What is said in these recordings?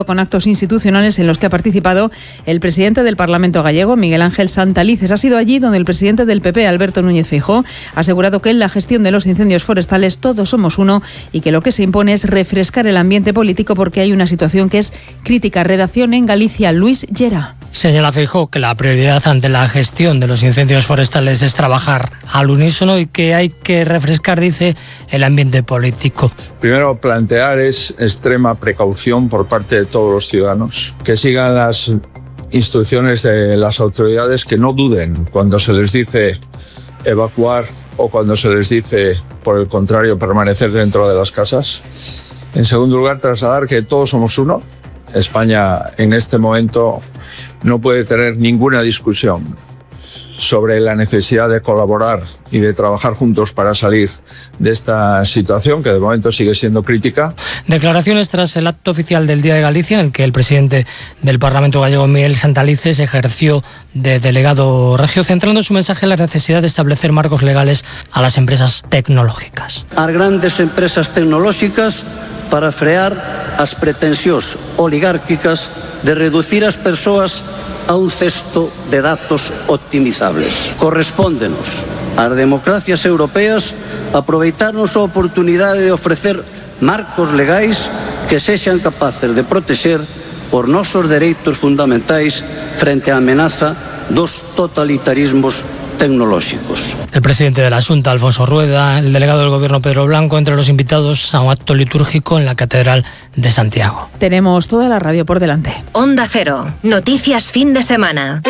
con actos institucionales en los que ha participado el presidente del Parlamento gallego, Miguel Ángel Santalices. Ha sido allí donde el presidente del PP, Alberto Núñez Feijóo, ha asegurado que en la gestión de los incendios forestales todos somos uno y que lo que se impone es refrescar el ambiente político porque hay una situación que es crítica. Redacción en Galicia, Luis Llera. Señala Feijóo que la prioridad ante la gestión de los incendios forestales es trabajar al unísono y que hay que refrescar, dice, el ambiente político. Primero, plantear es extrema precaución por parte de todos los ciudadanos, que sigan las instrucciones de las autoridades, que no duden cuando se les dice evacuar o cuando se les dice, por el contrario, permanecer dentro de las casas. En segundo lugar, trasladar que todos somos uno. España en este momento no puede tener ninguna discusión sobre la necesidad de colaborar y de trabajar juntos para salir de esta situación, que de momento sigue siendo crítica. Declaraciones tras el acto oficial del Día de Galicia, en el que el presidente del Parlamento gallego, Miguel Santalices, ejerció de delegado regio, centrando su mensaje en la necesidad de establecer marcos legales a las empresas tecnológicas. As grandes empresas tecnolóxicas para frear as pretensións oligárquicas de reducir as persoas a un cesto de datos optimizables. Correspóndenos ás democracias europeas aproveitarnos a oportunidade de ofrecer marcos legais que sexan capaces de protexer os nosos dereitos fundamentais frente á amenaza dos totalitarismos tecnológicos. El presidente de la Xunta, Alfonso Rueda, el delegado del Gobierno, Pedro Blanco, entre los invitados a un acto litúrgico en la Catedral de Santiago. Tenemos toda la radio por delante. Onda Cero, noticias fin de semana.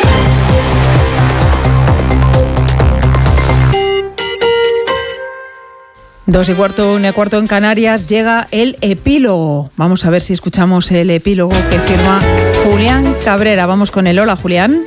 Dos y cuarto, 1:15 en Canarias, llega el epílogo. Vamos a ver si escuchamos el epílogo que firma Julián Cabrera. Vamos con él. Hola, Julián.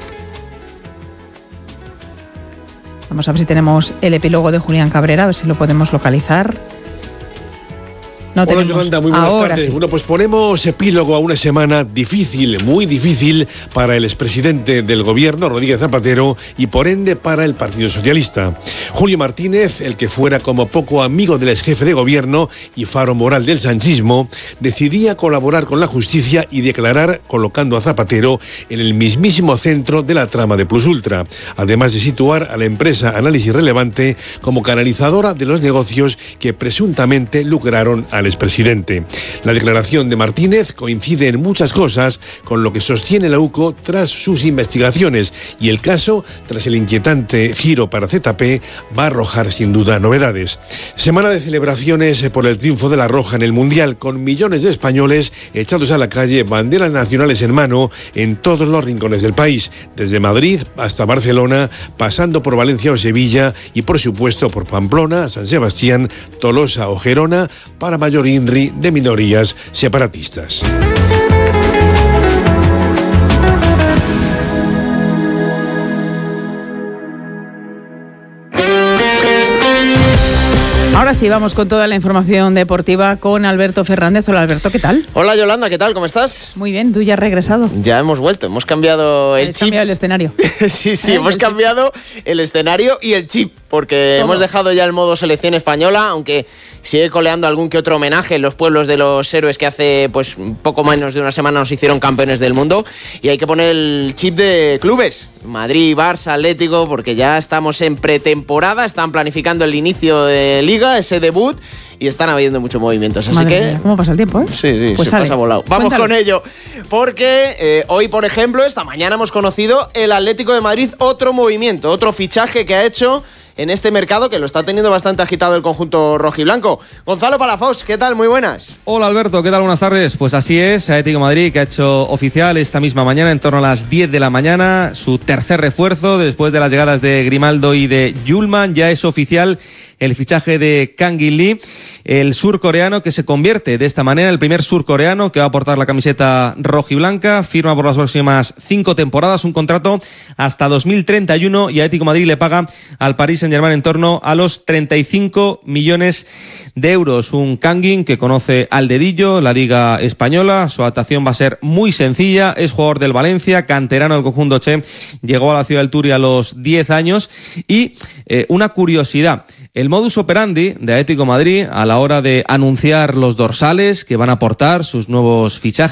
Vamos a ver si tenemos el epílogo de Julián Cabrera, a ver si lo podemos localizar. No Hola, tenemos. Yolanda, muy buenas Ahora tardes. sí. Bueno, pues ponemos epílogo a una semana difícil, muy difícil para el expresidente del gobierno, Rodríguez Zapatero, y por ende para el Partido Socialista. Julio Martínez, el que fuera como poco amigo del exjefe de gobierno y faro moral del sanchismo, decidía colaborar con la justicia y declarar colocando a Zapatero en el mismísimo centro de la trama de Plus Ultra, además de situar a la empresa Análisis Relevante como canalizadora de los negocios que presuntamente lucraron al expresidente. La declaración de Martínez coincide en muchas cosas con lo que sostiene la UCO tras sus investigaciones, y el caso, tras el inquietante giro para ZP, va a arrojar sin duda novedades. Semana de celebraciones por el triunfo de la Roja en el Mundial, con millones de españoles echados a la calle, banderas nacionales en mano en todos los rincones del país, desde Madrid hasta Barcelona, pasando por Valencia o Sevilla y por supuesto por Pamplona, San Sebastián, Tolosa o Gerona, para mayor INRI de minorías separatistas. Ahora sí, vamos con toda la información deportiva con Alberto Fernández. Hola, Alberto, ¿qué tal? Hola, Yolanda, ¿qué tal? ¿Cómo estás? Muy bien, tú ya has regresado. Ya hemos vuelto, hemos cambiado el chip. cambiado el escenario. Sí, hemos cambiado el escenario y el chip, porque hemos dejado ya el modo selección española, aunque sigue coleando algún que otro homenaje en los pueblos de los héroes que hace pues poco menos de una semana nos hicieron campeones del mundo, y hay que poner el chip de clubes, Madrid, Barça, Atlético, porque ya estamos en pretemporada, están planificando el inicio de Liga, ese debut, y están habiendo muchos movimientos, así Madre que... mía, ¿cómo pasa el tiempo, eh? Sí, pues se pasa volado. Vamos con ello, porque hoy, por ejemplo, esta mañana hemos conocido el Atlético de Madrid, otro movimiento, otro fichaje que ha hecho en este mercado, que lo está teniendo bastante agitado el conjunto rojiblanco. Gonzalo Palafox, ¿qué tal? Muy buenas. Hola Alberto, ¿qué tal? Buenas tardes. Pues así es, Atlético de Madrid, que ha hecho oficial esta misma mañana, en torno a las 10 de la mañana, su tercer refuerzo después de las llegadas de Grimaldo y de Yulman. Ya es oficial el fichaje de Kang In Lee, el surcoreano, que se convierte de esta manera en el primer surcoreano que va a portar la camiseta rojiblanca. Firma por las próximas 5 temporadas, un contrato hasta 2031, y Atlético de Madrid le paga al Paris Saint-Germain en torno a los 35 millones de euros. Un Kang In que conoce al dedillo la Liga Española. Su adaptación va a ser muy sencilla. Es jugador del Valencia, canterano del conjunto Che. Llegó a la ciudad del Turi a los 10 años. Y una curiosidad: el modus operandi de Atlético de Madrid a la hora de anunciar los dorsales que van a aportar sus nuevos fichajes